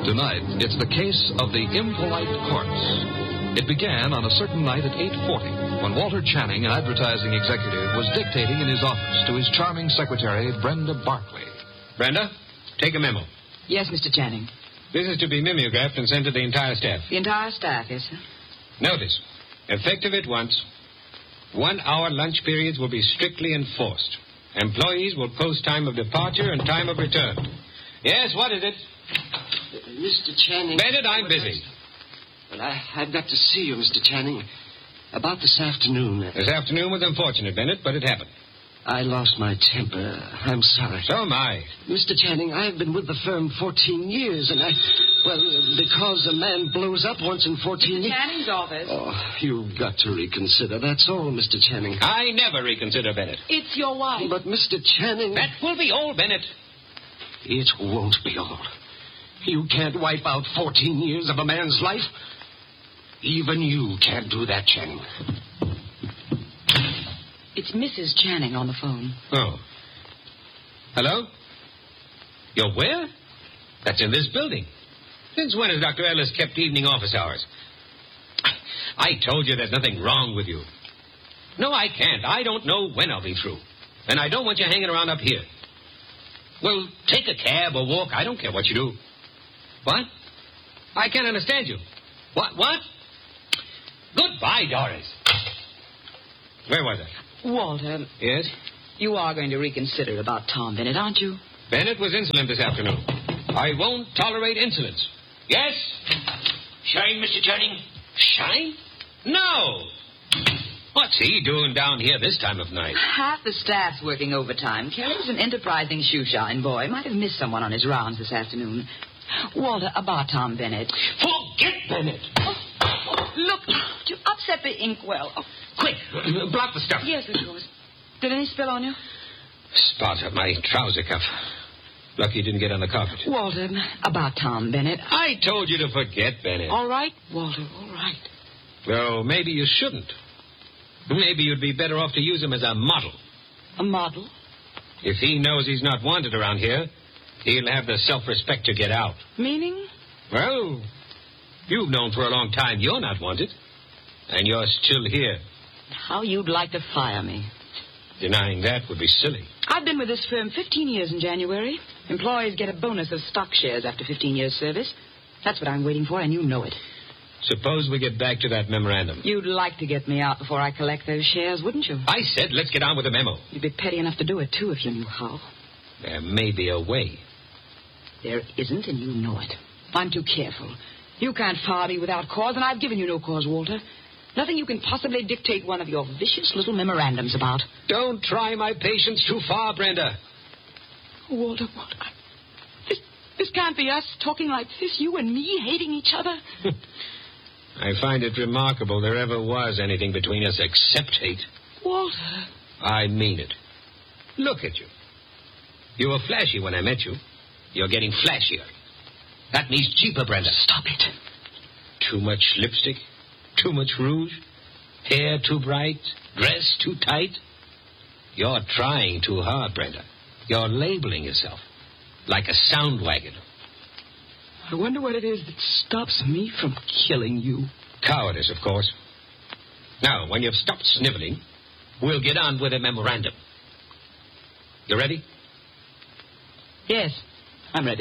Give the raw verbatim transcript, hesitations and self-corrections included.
Tonight, it's the case of the impolite corpse. It began on a certain night at eight forty when Walter Channing, an advertising executive, was dictating in his office to his charming secretary, Brenda Barkley. Brenda, take a memo. Yes, Mister Channing. This is to be mimeographed and sent to the entire staff. The entire staff, yes, sir. Notice, effective at once, one-hour lunch periods will be strictly enforced. Employees will post time of departure and time of return. Yes, what is it? Uh, Mister Channing... Bennett, I'm busy. Well, I, I've got to see you, Mister Channing, about this afternoon. This afternoon was unfortunate, Bennett, but it happened. I lost my temper. I'm sorry. So am I. Mister Channing, I've been with the firm fourteen years, and I... Well, because a man blows up once in fourteen years... Mister Channing's office. Oh, you've got to reconsider. That's all, Mister Channing. I never reconsider, Bennett. It's your wife. But, Mister Channing... That will be all, Bennett. It won't be all. You can't wipe out fourteen years of a man's life. Even you can't do that, Channing. It's Missus Channing on the phone. Oh. Hello? You're where? That's in this building. Since when has Doctor Ellis kept evening office hours? I told you there's nothing wrong with you. No, I can't. I don't know when I'll be through. And I don't want you hanging around up here. Well, take a cab or walk. I don't care what you do. What? I can't understand you. What? What? Goodbye, Doris. Where was I? Walter. Yes? You are going to reconsider about Tom Bennett, aren't you? Bennett was insolent this afternoon. I won't tolerate insolence. Yes? Shine, Mister Channing? Shine? No. What's he doing down here this time of night? Half the staff's working overtime. Kelly's an enterprising shoeshine boy. Might have missed someone on his rounds this afternoon. Walter, about Tom Bennett. Forget Bennett. Oh, oh, look, you upset the inkwell. Oh. Quick, block the stuff. Yes, of course. Did any spill on you? Spot of my trouser cuff. Lucky it didn't get on the carpet. Walter, about Tom Bennett. I told you to forget Bennett. All right, Walter, all right. Well, maybe you shouldn't. Maybe you'd be better off to use him as a model. A model? If he knows he's not wanted around here, he'll have the self-respect to get out. Meaning? Well, you've known for a long time you're not wanted. And you're still here. How you'd like to fire me. Denying that would be silly. I've been with this firm fifteen years in January. Employees get a bonus of stock shares after fifteen years' service. That's what I'm waiting for, and you know it. Suppose we get back to that memorandum. You'd like to get me out before I collect those shares, wouldn't you? I said let's get on with the memo. You'd be petty enough to do it, too, if you knew how. There may be a way. There isn't, and you know it. I'm too careful. You can't fire me without cause, and I've given you no cause, Walter. Nothing you can possibly dictate one of your vicious little memorandums about. Don't try my patience too far, Brenda. Walter, what? I, this, this can't be us talking like this, you and me hating each other. I find it remarkable there ever was anything between us except hate. Walter. I mean it. Look at you. You were flashy when I met you. You're getting flashier. That means cheaper, Brenda. Stop it. Too much lipstick? Too much rouge? Hair too bright? Dress too tight? You're trying too hard, Brenda. You're labeling yourself like a sound wagon. I wonder what it is that stops me from killing you. Cowardice, of course. Now, when you've stopped sniveling, we'll get on with a memorandum. You ready? Yes, I'm ready.